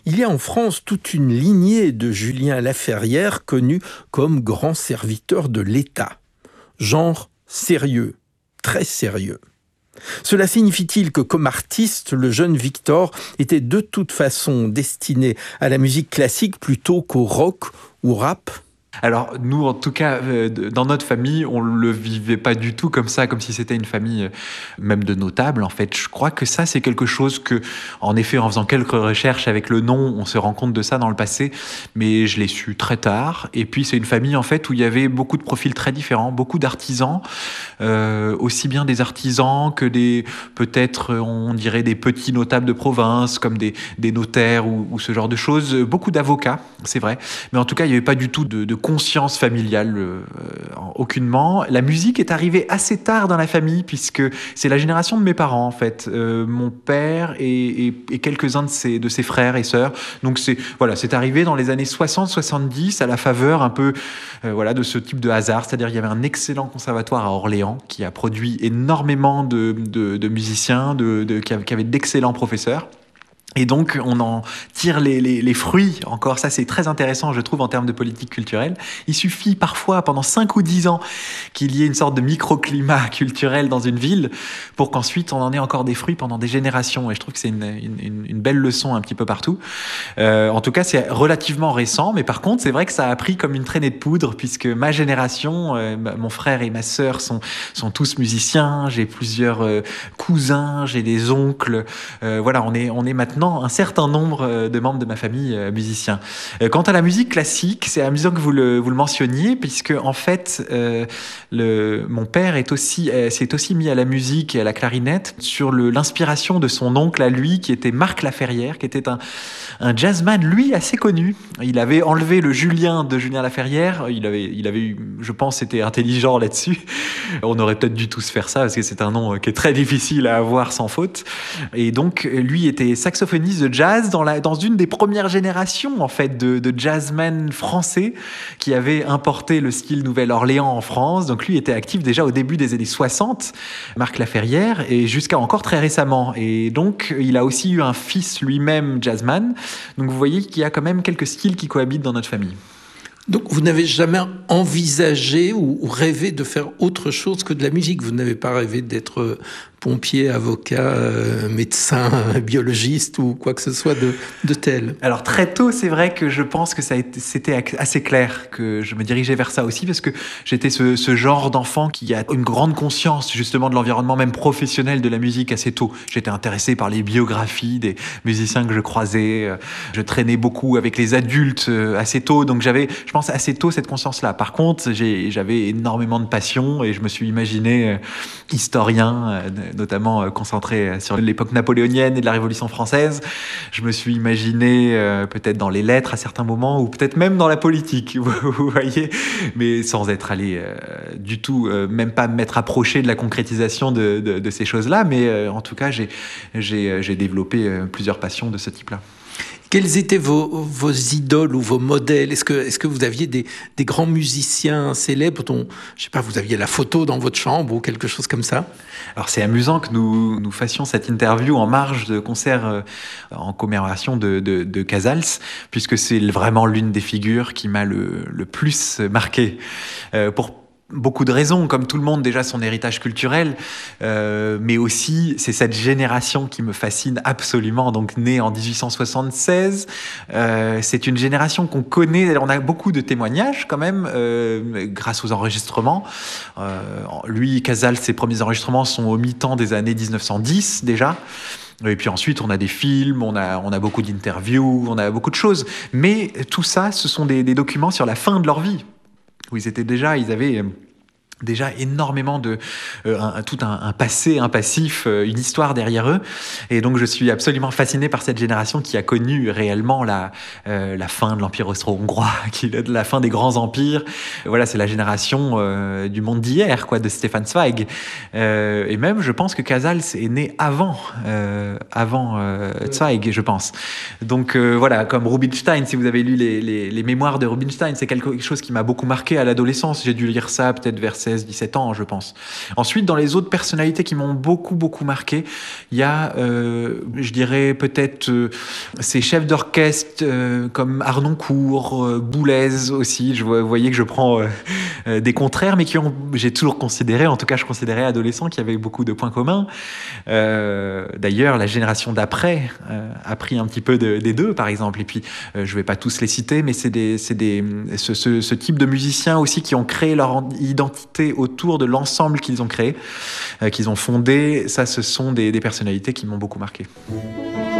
Il y a en France toute une lignée de Julien Laferrière connu comme grand serviteur de l'État. Genre sérieux, très sérieux. Cela signifie-t-il que comme artiste, le jeune Victor était de toute façon destiné à la musique classique plutôt qu'au rock ou rap ? Alors nous, en tout cas, dans notre famille, on le vivait pas du tout comme ça, comme si c'était une famille même de notables. En fait, je crois que ça, c'est quelque chose que, en effet, en faisant quelques recherches avec le nom, on se rend compte de ça dans le passé, mais je l'ai su très tard. Et puis, c'est une famille, en fait, où il y avait beaucoup de profils très différents, beaucoup d'artisans, aussi bien des artisans que des, peut-être, on dirait des petits notables de province, comme des notaires ou ce genre de choses. Beaucoup d'avocats, c'est vrai. Mais en tout cas, il n'y avait pas du tout de conscience familiale, aucunement. La musique est arrivée assez tard dans la famille, puisque c'est la génération de mes parents, en fait. Mon père et quelques-uns de ses frères et sœurs. Donc c'est arrivé dans les années 60-70, à la faveur un peu de ce type de hasard. C'est-à-dire il y avait un excellent conservatoire à Orléans qui a produit énormément de musiciens, qui avait d'excellents professeurs. Et donc, on en tire les fruits encore. Ça, c'est très intéressant, je trouve, en termes de politique culturelle. Il suffit parfois, pendant 5 ou 10 ans, qu'il y ait une sorte de microclimat culturel dans une ville pour qu'ensuite, on en ait encore des fruits pendant des générations. Et je trouve que c'est une belle leçon un petit peu partout. En tout cas, c'est relativement récent. Mais par contre, c'est vrai que ça a pris comme une traînée de poudre, puisque ma génération, mon frère et ma sœur sont tous musiciens. J'ai plusieurs cousins, j'ai des oncles. On est maintenant un certain nombre de membres de ma famille musiciens. Quant à la musique classique, c'est amusant que vous le mentionniez, puisque en fait, mon père s'est aussi mis à la musique et à la clarinette sur l'inspiration de son oncle à lui, qui était Marc Laferrière, qui était un jazzman, lui, assez connu. Il avait enlevé le Julien de Julien Laferrière. Il avait eu, je pense, était intelligent là-dessus. On aurait peut-être dû tous faire ça, parce que c'est un nom qui est très difficile à avoir sans faute. Et donc, lui était saxophoniste de jazz dans une des premières générations, en fait, de jazzmen français qui avaient importé le style Nouvelle-Orléans en France. Donc, lui était actif déjà au début des années 60, Marc Laferrière, et jusqu'à encore très récemment. Et donc, il a aussi eu un fils lui-même jazzman. Donc, vous voyez qu'il y a quand même quelques styles qui cohabitent dans notre famille. Donc, vous n'avez jamais envisagé ou rêvé de faire autre chose que de la musique ? Vous n'avez pas rêvé d'être pompier, avocat, médecin, biologiste ou quoi que ce soit de tel? Alors très tôt, c'est vrai que je pense que c'était assez clair que je me dirigeais vers ça aussi, parce que j'étais ce genre d'enfant qui a une grande conscience justement de l'environnement même professionnel de la musique assez tôt. J'étais intéressé par les biographies des musiciens que je croisais. Je traînais beaucoup avec les adultes assez tôt, donc j'avais, je pense, assez tôt cette conscience-là. Par contre, j'avais énormément de passion et je me suis imaginé historien, notamment concentré sur l'époque napoléonienne et de la Révolution française. Je me suis imaginé peut-être dans les lettres à certains moments, ou peut-être même dans la politique, vous voyez, mais sans être allé du tout, même pas m'être approché de la concrétisation de ces choses-là, mais en tout cas, j'ai développé plusieurs passions de ce type-là. Quels étaient vos idoles ou vos modèles ? Est-ce que vous aviez des grands musiciens célèbres dont, je sais pas, vous aviez la photo dans votre chambre ou quelque chose comme ça ? Alors c'est amusant que nous fassions cette interview en marge de concert en commémoration de Casals, puisque c'est vraiment l'une des figures qui m'a le plus marqué. Pour beaucoup de raisons, comme tout le monde, déjà son héritage culturel, mais aussi c'est cette génération qui me fascine absolument, donc née en 1876. C'est une génération qu'on connaît, on a beaucoup de témoignages quand même, grâce aux enregistrements. Lui, Casals, ses premiers enregistrements sont au mi-temps des années 1910 déjà. Et puis ensuite, on a des films, on a beaucoup d'interviews, on a beaucoup de choses. Mais tout ça, ce sont des documents sur la fin de leur vie, où ils avaient déjà énormément tout un passé, un passif, une histoire derrière eux. Et donc, je suis absolument fasciné par cette génération qui a connu réellement la fin de l'Empire austro-hongrois, la fin des grands empires. Voilà, c'est la génération du monde d'hier, quoi, de Stefan Zweig. Et même, je pense que Casals est né avant Zweig, je pense. Donc, voilà, comme Rubinstein, si vous avez lu les mémoires de Rubinstein, c'est quelque chose qui m'a beaucoup marqué à l'adolescence. J'ai dû lire ça peut-être vers 16, 17 ans, je pense. Ensuite, dans les autres personnalités qui m'ont beaucoup marqué, il y a, je dirais peut-être ces chefs d'orchestre comme Harnoncourt, Boulez aussi. Vous voyez que je prends des contraires, mais j'ai toujours considéré, en tout cas je considérais adolescent, qu'il y avait beaucoup de points communs. D'ailleurs, la génération d'après a pris un petit peu des deux, par exemple. Et puis, je vais pas tous les citer, mais c'est ce type de musiciens aussi qui ont créé leur identité autour de l'ensemble qu'ils ont créé, qu'ils ont fondé. Ça, ce sont des personnalités qui m'ont beaucoup marqué.